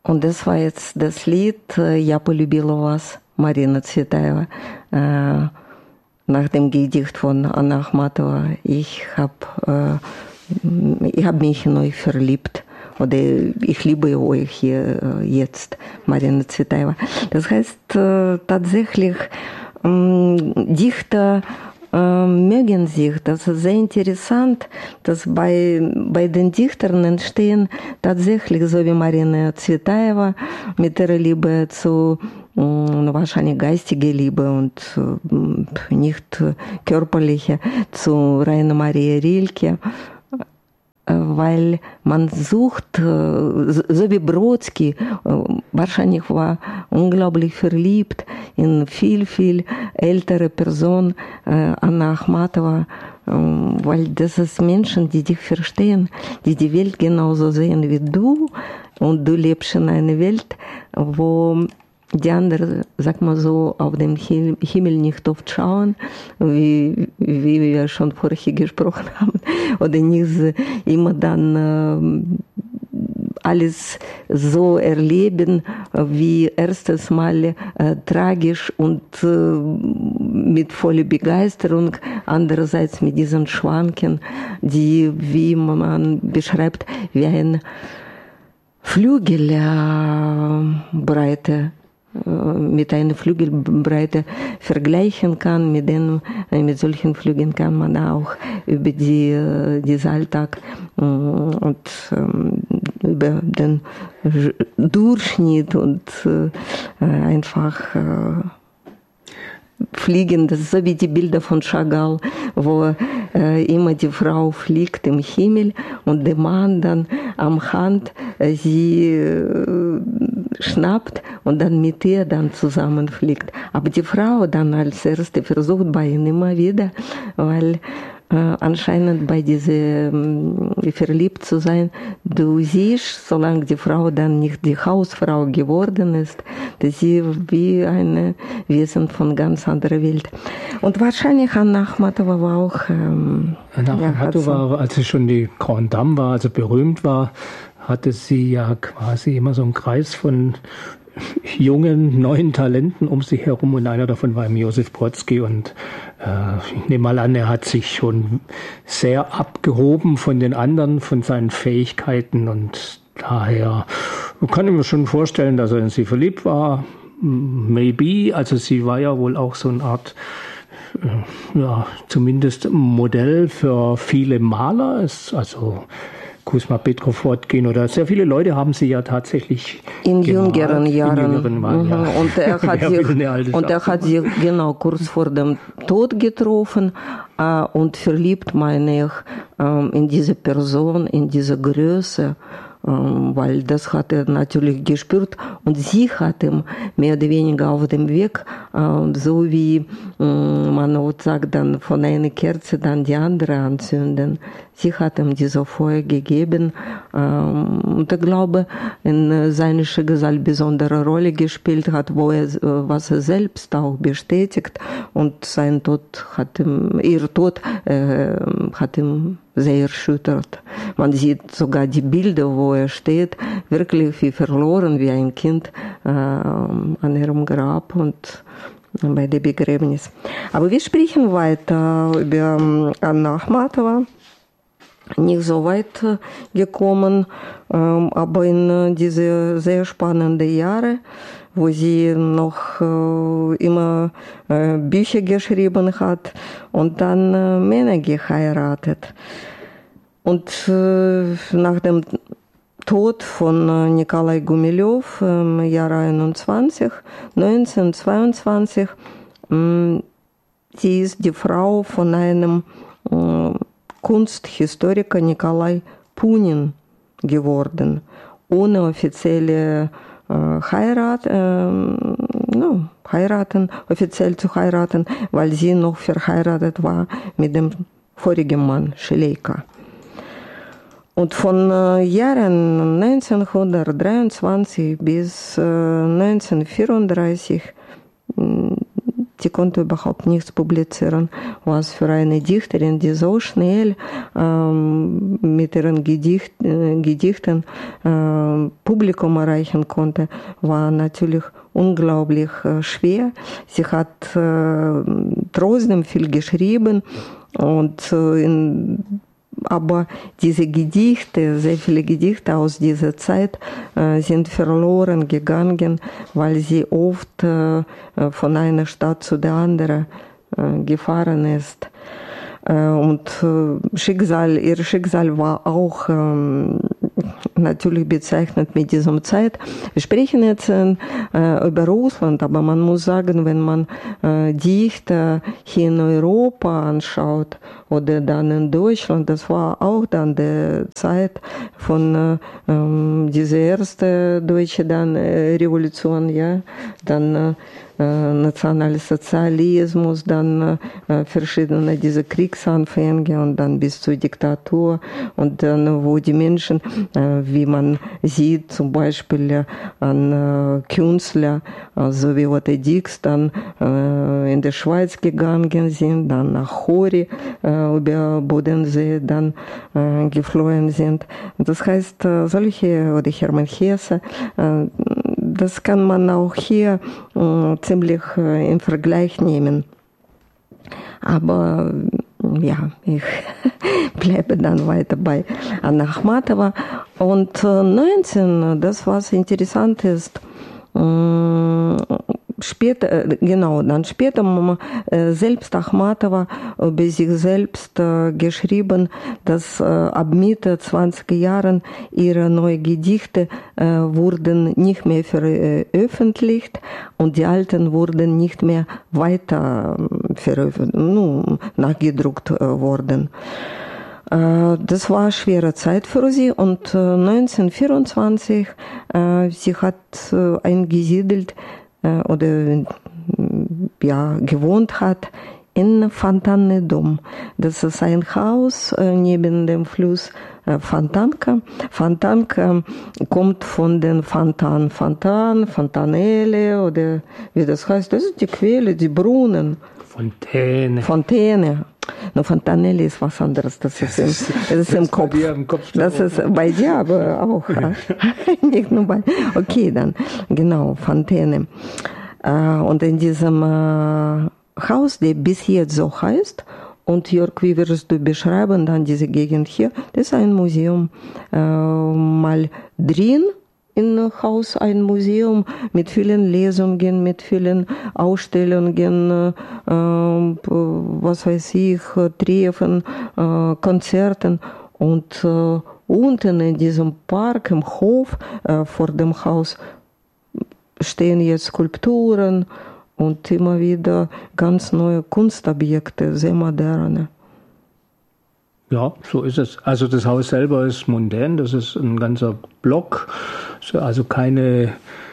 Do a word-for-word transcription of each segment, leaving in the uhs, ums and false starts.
Und das war jetzt das Lied «Я полюбила вас», Marina Tsvetaeva, äh, nach dem Gedicht von Anna Akhmatova. Ich habe äh, ich hab mich in euch verliebt. Oder ich liebe euch hier äh, jetzt, Marina Tsvetaeva. Das heißt äh, tatsächlich, äh, Dichter äh, mögen sich. Das ist sehr interessant, dass bei, bei den Dichtern entstehen tatsächlich, so wie Marina Tsvetaeva mit ihrer Liebe zu wahrscheinlich geistige Liebe und äh, nicht körperliche, zu Rainer Maria Rilke, äh, weil man sucht, äh, so wie Brodsky, äh, wahrscheinlich war unglaublich verliebt in viel, viel ältere Person, äh, Anna Akhmatova, äh, weil das ist Menschen, die dich verstehen, die die Welt genauso sehen wie du, und du lebst in einer Welt, wo die anderen, sag mal so, auf den Himmel nicht oft schauen, wie, wie wir schon vorher gesprochen haben, oder nicht immer dann äh, alles so erleben, wie erstes Mal äh, tragisch und äh, mit voller Begeisterung, andererseits mit diesen Schwanken, die, wie man beschreibt, wie ein Flügelbreite mit einer Flügelbreite vergleichen kann. Mit, den, mit solchen Flügeln kann man auch über die, diesen Alltag und über den Durchschnitt und einfach fliegen. Das ist so wie die Bilder von Chagall, wo äh, immer die Frau fliegt im Himmel und der Mann dann am Hand äh, sie äh, schnappt und dann mit ihr dann zusammenfliegt. Aber die Frau dann als Erste versucht bei ihm immer wieder, weil äh, anscheinend bei diesem äh, verliebt zu sein, du siehst, solange die Frau dann nicht die Hausfrau geworden ist, dass sie wie ein Wesen von ganz anderer Welt. Und wahrscheinlich Anna Akhmatova war auch... Ähm, Anna Akhmatova, ja, als sie schon die Grande Dame war, also berühmt war, hatte sie ja quasi immer so einen Kreis von jungen, neuen Talenten um sich herum, und einer davon war Josef Brodsky, und äh, ich nehme mal an, er hat sich schon sehr abgehoben von den anderen, von seinen Fähigkeiten, und daher kann ich mir schon vorstellen, dass er in sie verliebt war. Maybe, also sie war ja wohl auch so eine Art, äh, ja, zumindest Modell für viele Maler, es, also Kusma Petrov-Fortgehen oder sehr viele Leute haben sie ja tatsächlich in gemalt, jüngeren Jahren. In jüngeren Jahren, mhm. ja. Und er hat sich, und er hat sich genau kurz vor dem Tod getroffen äh, und verliebt, meine ich, äh, in diese Person, in diese Größe, äh, weil das hat er natürlich gespürt, und sie hat ihm mehr oder weniger auf dem Weg, äh, so wie äh, man auch sagt, dann von einer Kerze dann die andere anzünden. Sie hat ihm diese Feuer gegeben, ähm, und ich glaube, in seiner Schicksal besondere Rolle gespielt hat, wo er, was er selbst auch bestätigt, und sein Tod hat ihm, ihr Tod äh, hat ihm sehr erschüttert. Man sieht sogar die Bilder, wo er steht, wirklich wie verloren, wie ein Kind äh, an ihrem Grab und bei der Begräbnis. Aber wir sprechen weiter über Anna Akhmatova. Nicht so weit gekommen, aber in diese sehr spannenden Jahre, wo sie noch immer Bücher geschrieben hat und dann Männer geheiratet. Und nach dem Tod von Nikolai Gumilev im Jahr einundzwanzig, neunzehnhundertzweiundzwanzig, sie ist die Frau von einem Kunsthistoriker Nikolai Punin geworden, ohne offizielle äh, Heirat, äh, no, heiraten, offiziell zu heiraten, weil sie noch verheiratet war mit dem vorigen Mann, Schleika. Und von äh, Jahren neunzehnhundertdreiundzwanzig bis äh, neunzehnhundertvierunddreißig, die konnte überhaupt nichts publizieren. Was für eine Dichterin, die so schnell ähm, mit ihren Gedicht, äh, Gedichten äh, Publikum erreichen konnte, war natürlich unglaublich äh, schwer. Sie hat äh, trotzdem viel geschrieben und äh, in aber diese Gedichte, sehr viele Gedichte aus dieser Zeit äh, sind verloren gegangen, weil sie oft äh, von einer Stadt zu der anderen äh, gefahren ist. Äh, und äh, Schicksal, ihr Schicksal war auch ähm, natürlich bezeichnet mit dieser Zeit. Wir sprechen jetzt äh, über Russland, aber man muss sagen, wenn man äh, Dichter hier in Europa anschaut oder dann in Deutschland, das war auch dann die Zeit von äh, ähm, dieser ersten deutschen dann, äh, Revolution, ja, dann äh, Nationalsozialismus, dann äh, verschiedene diese Kriegsanfänge und dann bis zur Diktatur und dann, wo die Menschen, äh, wie man sieht, zum Beispiel äh, an äh, Künstler, also wie Otto Dix, dann äh, in die Schweiz gegangen sind, dann nach Chori äh, über Bodensee dann äh, geflohen sind. Das heißt, äh, solche, oder Hermann Hesse, äh, das kann man auch hier äh, ziemlich äh, im Vergleich nehmen. Aber ja, ich bleibe dann weiter bei Anna Akhmatova. Und äh, neunzehn, das was interessant ist, äh, später, genau, dann später äh, selbst Akhmatova über sich selbst äh, geschrieben, dass äh, ab Mitte zwanziger Jahren ihre neuen Gedichte äh, wurden nicht mehr veröffentlicht und die alten wurden nicht mehr weiter veröffentlicht, nur nachgedruckt äh, worden. Äh, das war eine schwere Zeit für sie und äh, neunzehnhundertvierundzwanzig, äh, sie hat äh, eingesiedelt oder ja, gewohnt hat in Fontanne-Dom. Das ist ein Haus neben dem Fluss Fontanka. Fontanka kommt von den Fontan, Fontan, Fontanelle oder wie das heißt. Das ist die Quelle, die Brunnen. Fontäne. Fontäne. No, Fontanelle ist was anderes. Das ist, im, das ist im Kopf. im Kopf. Das ist bei dir aber auch. Nicht nur bei. Okay, dann. Genau, Fontäne. Und in diesem Haus, der bis jetzt so heißt, und Jörg, wie würdest du beschreiben dann diese Gegend hier? Das ist ein Museum. Mal drin im Haus ein Museum mit vielen Lesungen, mit vielen Ausstellungen, äh, was weiß ich, Treffen, äh, Konzerten. Und äh, unten in diesem Park, im Hof äh, vor dem Haus, stehen jetzt Skulpturen und immer wieder ganz neue Kunstobjekte, sehr moderne. Ja, so ist es. Also das Haus selber ist mondän, das ist ein ganzer Block, also keine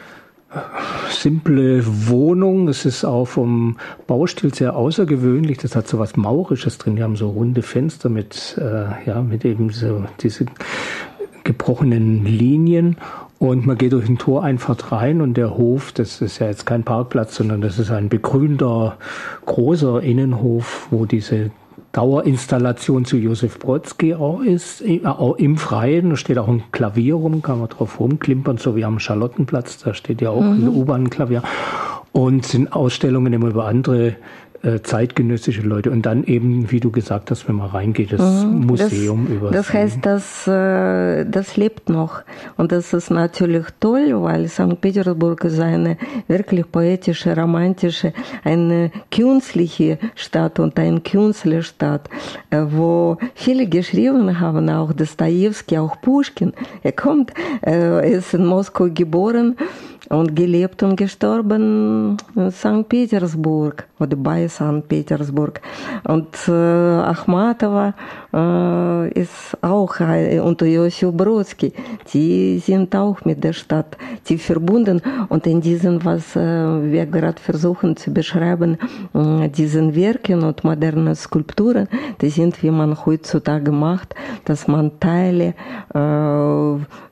simple Wohnung. Es ist auch vom Baustil sehr außergewöhnlich. Das hat so was Maurisches drin. Die haben so runde Fenster mit, äh, ja, mit eben so diese gebrochenen Linien. Und man geht durch den Toreinfahrt rein und der Hof, das ist ja jetzt kein Parkplatz, sondern das ist ein begrünter, großer Innenhof, wo diese Dauerinstallation zu Josef Brodsky auch ist, auch im Freien. Da steht auch ein Klavier rum, kann man drauf rumklimpern, so wie am Charlottenplatz, da steht ja auch mhm. ein U-Bahn-Klavier. Und sind Ausstellungen immer über andere äh, zeitgenössische Leute. Und dann eben, wie du gesagt hast, wenn man reingeht, das mhm. Museum das, über. Das heißt, das, äh, das lebt noch. Und das ist natürlich toll, weil Sankt Petersburg ist eine wirklich poetische, romantische, eine künstliche Stadt und eine Künstlerstadt, äh, wo viele geschrieben haben, auch Dostojewski, auch Puschkin. Er kommt, äh, er ist in Moskau geboren und gelebt und gestorben in Sankt Petersburg oder bei Sankt Petersburg. Und äh, Akhmatova äh, ist auch äh, und Josef Brodsky, die sind auch mit der Stadt tief verbunden. Und in diesen, was äh, wir gerade versuchen zu beschreiben, äh, diesen Werken und modernen Skulpturen, die sind, wie man heutzutage macht, dass man Teile äh,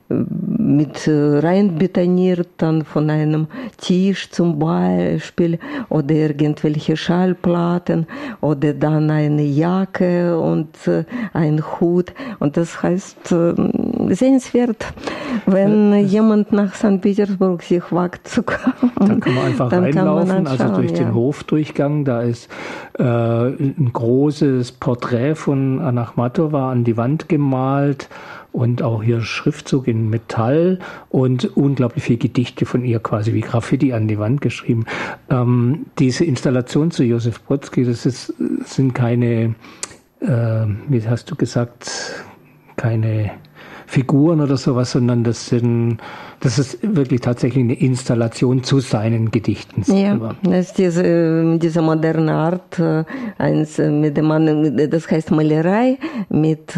mit rein betoniert, dann von einem Tisch zum Beispiel oder irgendwelche Schallplatten oder dann eine Jacke und ein Hut. Und das heißt, sehenswert, wenn das jemand nach Sankt Petersburg sich wagt zu kommen. Dann kann man einfach dann reinlaufen, man also durch ja. den Hofdurchgang. Da ist äh, ein großes Porträt von Anna Akhmatova an die Wand gemalt. Und auch hier Schriftzug in Metall und unglaublich viele Gedichte von ihr quasi wie Graffiti an die Wand geschrieben. Ähm, diese Installation zu Josef Brodsky, das ist, sind keine, äh, wie hast du gesagt, keine Figuren oder sowas, sondern das sind, das ist wirklich tatsächlich eine Installation zu seinen Gedichten. Ja, das ist diese, diese moderne Art, eins mit dem man, das heißt Malerei mit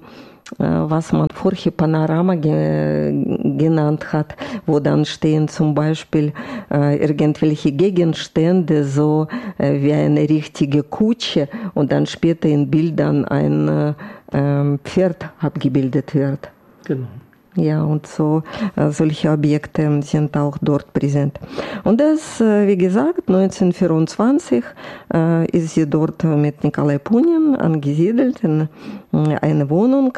was man vorher Panorama ge, genannt hat, wo dann stehen zum Beispiel äh, irgendwelche Gegenstände, so äh, wie eine richtige Kutsche und dann später in Bildern ein äh, Pferd abgebildet wird. Genau. Ja, und so äh, solche Objekte sind auch dort präsent. Und das, äh, wie gesagt, neunzehnhundertvierundzwanzig äh, ist sie dort mit Nikolai Punin angesiedelt in äh, eine Wohnung.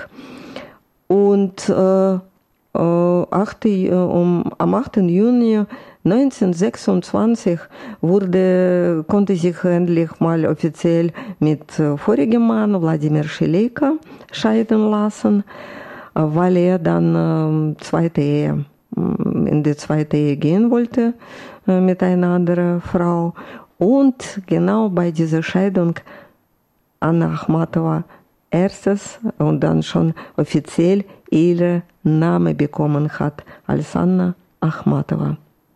Und äh, äh, achte, äh, um, am achten Juni neunzehnhundertsechsundzwanzig wurde, konnte sich endlich mal offiziell mit äh, vorigem Mann, Wladimir Scheleika, scheiden lassen, weil er dann äh, zweite Ehe, in die zweite Ehe gehen wollte äh, mit einer anderen Frau. Und genau bei dieser Scheidung Anna Akhmatova erstes und dann schon offiziell ihren Namen bekommen hat als Anna Akhmatova.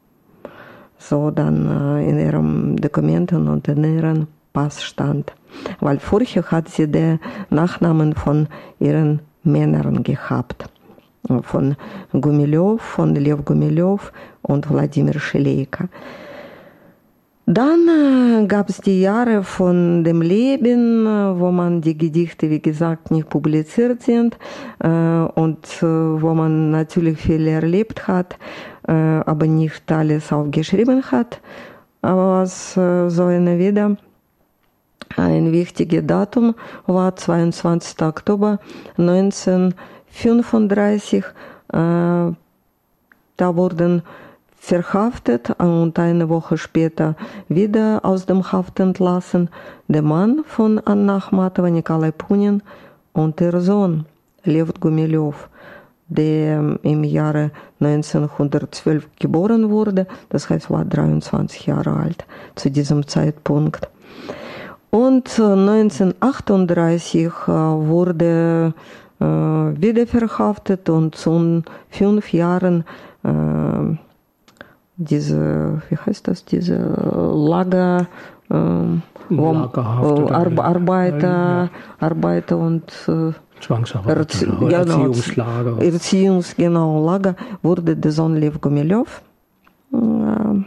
So dann äh, in ihren Dokumenten und in ihrem Pass stand. Weil vorher hat sie den Nachnamen von ihren Männern gehabt, von Gumilev, von Lev Gumilev und Wladimir Scheleika. Dann äh, gab es die Jahre von dem Leben, äh, wo man die Gedichte, wie gesagt, nicht publiziert sind äh, und äh, wo man natürlich viel erlebt hat, äh, aber nicht alles aufgeschrieben hat. Aber was äh, so eine wieder ein wichtiges Datum war zweiundzwanzigster Oktober neunzehnhundertfünfunddreißig. Äh, da wurden verhaftet und eine Woche später wieder aus dem Haft entlassen der Mann von Anna Akhmatova, Nikolai Punin, und der Sohn Lev Gumilev, der im Jahre neunzehnhundertzwölf geboren wurde, das heißt war dreiundzwanzig Jahre alt zu diesem Zeitpunkt. Und neunzehnhundertachtunddreißig wurde äh, wieder verhaftet und zu fünf Jahren äh, diese, wie heißt das, diese Lager, äh, wo Ar- Arbeiter, ja. Arbeiter und äh, Zwangsarbeit, Erzie- genau, genau, Erziehungslager. Erziehungs, genau, Lager, wurde der Sohn Lev Gumilev, äh,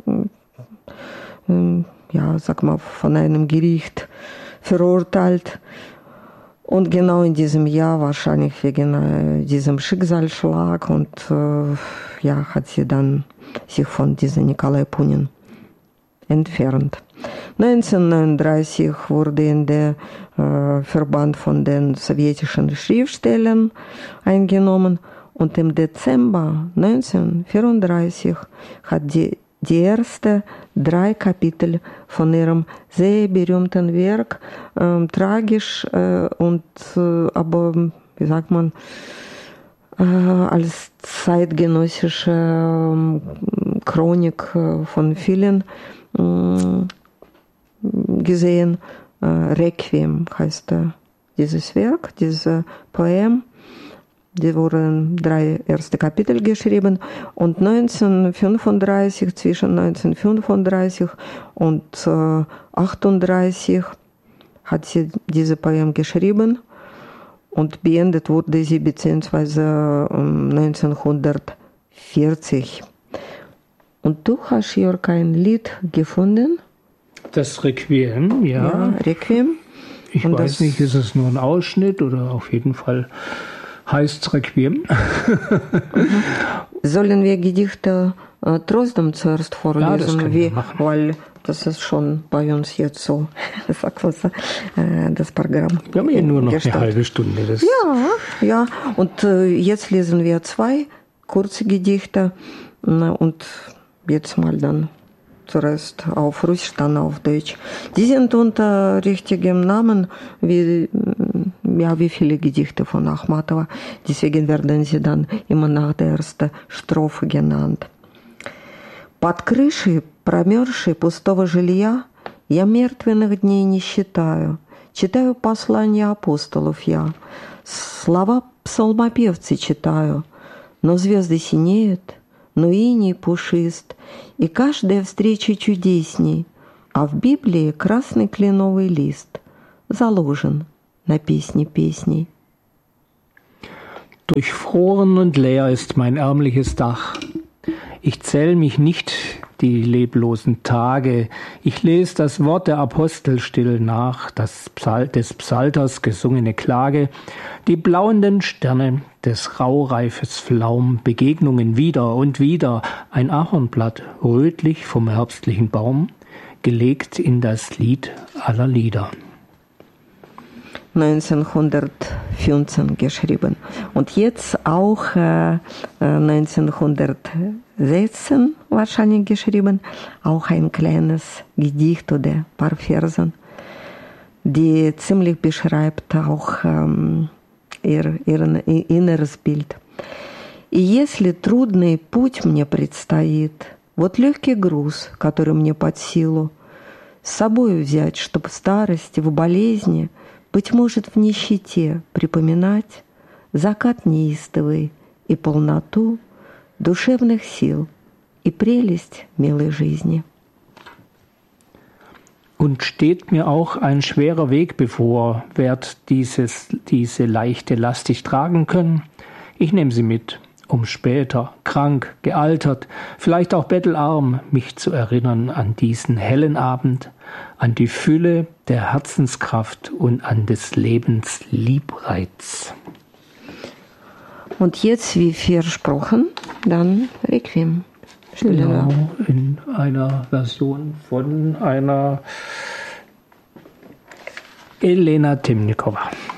äh, ja, sag mal, von einem Gericht verurteilt. Und genau in diesem Jahr, wahrscheinlich wegen äh, diesem Schicksalsschlag, und äh, ja, hat sie dann sich von diesem Nikolai Punin entfernt. neunzehnhundertneununddreißig wurde in der äh, Verband von den sowjetischen Schriftstellern eingenommen und im Dezember neunzehnhundertvierunddreißig hat die die ersten drei Kapitel von ihrem sehr berühmten Werk, äh, tragisch äh, und äh, aber, wie sagt man, äh, als zeitgenössische äh, Chronik äh, von vielen äh, gesehen. Äh, Requiem heißt äh, dieses Werk, dieses Poem. Die wurden drei erste Kapitel geschrieben und neunzehnhundertfünfunddreißig, zwischen neunzehnhundertfünfunddreißig und äh, achtunddreißig hat sie diese Poem geschrieben und beendet wurde sie beziehungsweise äh, neunzehnhundertvierzig. Und du hast hier kein Lied gefunden? Das Requiem, ja. Ja, Requiem. Ich und weiß nicht, ist es nur ein Ausschnitt oder auf jeden Fall Heißt Requiem. Sollen wir Gedichte äh, trotzdem zuerst vorlesen? Ja, das können wie, wir machen. Weil das ist schon bei uns jetzt so, äh, das Programm. Wir haben ja nur noch gestartet. eine halbe Stunde. Das Ja, ja. Und äh, jetzt lesen wir zwei kurze Gedichte na, und jetzt mal dann zuerst auf Russisch, dann auf Deutsch. Die sind unter richtigem Namen, wie, ja, wie viele Gedichte von Achmatova. Deswegen werden sie dann immer nach der ersten Strophe genannt. Под крышей промерзшей пустого жилья я мертвенных дней не считаю. Читаю послания апостолов я, слова псалмопевцы читаю, но звезды синеют, но иней пушист, и каждая встреча чудесней, а в Библии красный кленовый лист заложен на песни песней. Durchfroren und leer ist mein ärmliches Dach. Ich zähl mich nicht die leblosen Tage. Ich lese das Wort der Apostel still nach, das Psal- des Psalters gesungene Klage, die blauenden Sterne des raureifes Flaum, Begegnungen wieder und wieder, ein Ahornblatt, rötlich vom herbstlichen Baum, gelegt in das Lied aller Lieder. neunzehnhundertfünfzehn geschrieben. Und jetzt auch äh, neunzehnhundertsechzehn wahrscheinlich geschrieben, auch ein kleines Gedicht oder ein paar Versen, die ziemlich beschreibt auch ähm, ihr, ihr inneres Bild. И если трудный путь мне предстоит, вот легкий груз, который мне под силу, с собой взять, чтоб в старости, в болезни, быть может, в нищете припоминать закат неистовый и полноту душевных сил и прелесть милой жизни. Und steht mir auch ein schwerer Weg bevor, werd dieses, diese leichte Last ich tragen können? Ich nehme sie mit, um später, krank, gealtert, vielleicht auch bettelarm, mich zu erinnern an diesen hellen Abend, an die Fülle der Herzenskraft und an des Lebens Liebreiz. Und jetzt, wie versprochen, dann Requiem. Genau, in einer Version von einer Elena Temnikova.